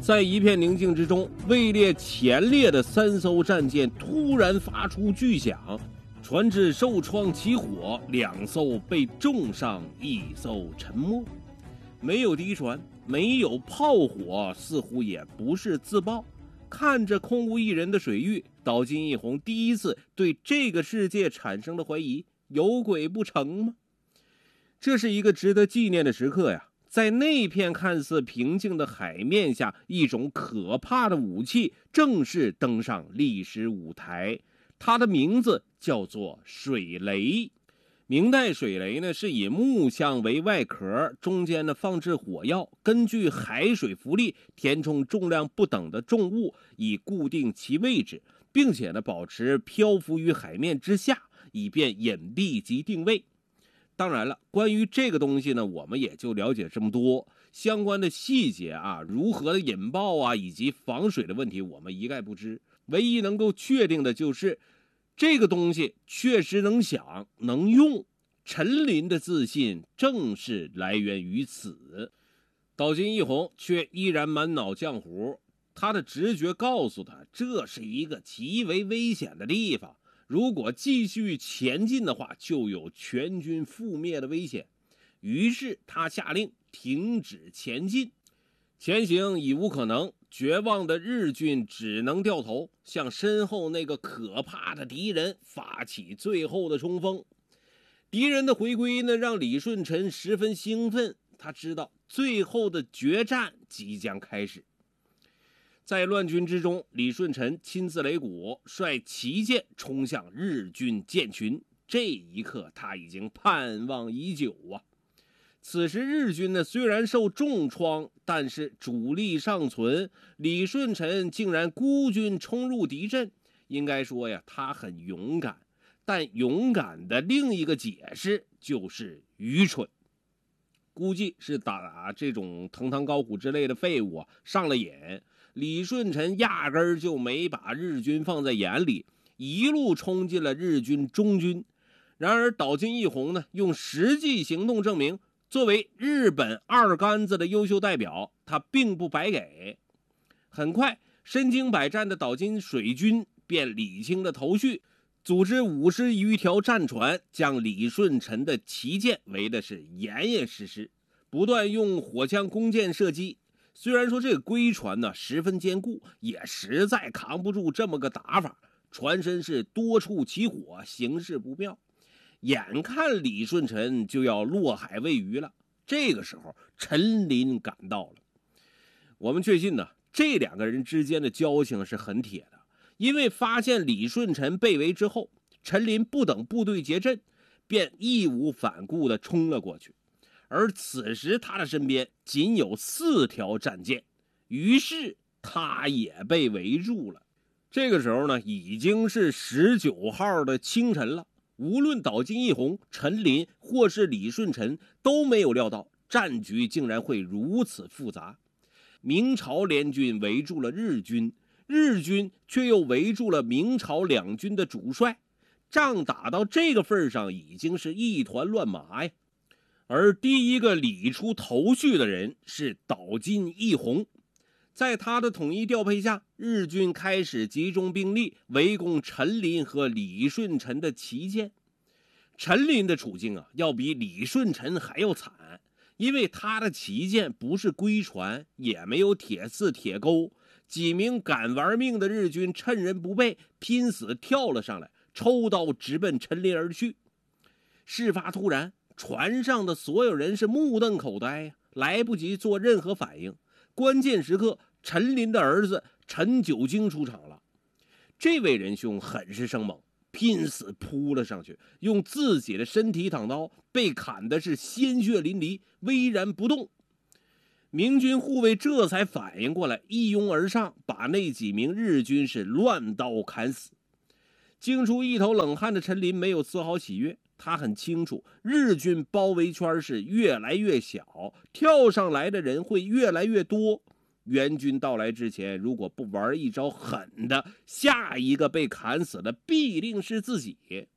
在一片宁静之中，位列前列的3艘战舰突然发出巨响，船只受创起火，2艘被重伤，1艘沉没。没有敌船，没有炮火，似乎也不是自爆。看着空无一人的水域，岛津义弘第一次对这个世界产生了怀疑：有鬼不成吗？这是一个值得纪念的时刻呀！在那片看似平静的海面下，一种可怕的武器正式登上历史舞台，它的名字叫做水雷。明代水雷呢，是以木箱为外壳，中间呢放置火药，根据海水浮力填充重量不等的重物，以固定其位置，并且呢保持漂浮于海面之下，以便隐蔽及定位。当然了，关于这个东西呢，我们也就了解这么多，相关的细节啊，如何的引爆啊，以及防水的问题，我们一概不知。唯一能够确定的就是这个东西确实能想能用，陈琳的自信正是来源于此。岛津义弘却依然满脑浆糊，他的直觉告诉他，这是一个极为危险的地方，如果继续前进的话，就有全军覆灭的危险。于是他下令停止前进，前行已无可能，绝望的日军只能掉头，向身后那个可怕的敌人发起最后的冲锋。敌人的回归呢，让李舜臣十分兴奋，他知道最后的决战即将开始。在乱军之中，李舜臣亲自擂鼓，率旗舰冲向日军舰群。这一刻他已经盼望已久啊！此时日军呢虽然受重创，但是主力尚存，李舜臣竟然孤军冲入敌阵，应该说呀，他很勇敢。但勇敢的另一个解释就是愚蠢。估计是打这种藤堂高虎之类的废物啊上了瘾，李舜臣压根儿就没把日军放在眼里，一路冲进了日军中军。然而岛津义弘呢，用实际行动证明，作为日本二杆子的优秀代表，他并不白给。很快，身经百战的岛津水军便理清了头绪，组织50余条战船，将李舜臣的旗舰围的是严严实实，不断用火枪弓箭射击。虽然说这个龟船呢十分坚固，也实在扛不住这么个打法，船身是多处起火，形势不妙。眼看李舜臣就要落海喂鱼了，这个时候陈琳赶到了。我们确信呢，这2个人之间的交情是很铁的，因为发现李舜臣被围之后，陈琳不等部队结阵，便义无反顾地冲了过去。而此时他的身边仅有4条战舰，于是他也被围住了。这个时候呢，已经是19号的清晨了。无论岛津义弘、陈琳或是李舜臣，都没有料到战局竟然会如此复杂。明朝联军围住了日军，日军却又围住了明朝两军的主帅，仗打到这个份上，已经是一团乱麻呀。而第一个理出头绪的人是岛津义弘。在他的统一调配下，日军开始集中兵力围攻陈琳和李舜臣的旗舰。陈琳的处境啊，要比李舜臣还要惨，因为他的旗舰不是龟船，也没有铁丝铁钩。几名敢玩命的日军趁人不备，拼死跳了上来，抽刀直奔陈琳而去。事发突然，船上的所有人是目瞪口呆呀，来不及做任何反应。关键时刻，陈琳的儿子陈九经出场了。这位仁兄很是生猛，拼死扑了上去，用自己的身体挡刀，被砍的是鲜血淋漓，巍然不动。明军护卫这才反应过来，一拥而上，把那几名日军是乱刀砍死。惊出一头冷汗的陈琳没有丝毫喜悦，他很清楚日军包围圈是越来越小，跳上来的人会越来越多。援军到来之前，如果不玩一招狠的，下一个被砍死的必定是自己。